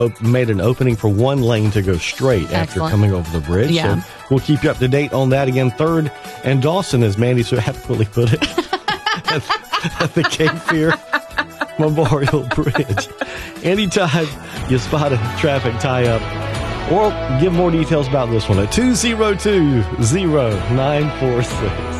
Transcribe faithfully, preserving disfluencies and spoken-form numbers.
made an opening for one lane to go straight after Excellent. coming over the bridge. Yeah. So we'll keep you up to date on that. Again, third and Dawson, as Mandy so aptly put it, at, at the Cape Fear Memorial Bridge. Anytime you spot a traffic tie-up, or give more details about this one at two zero two, zero nine four six.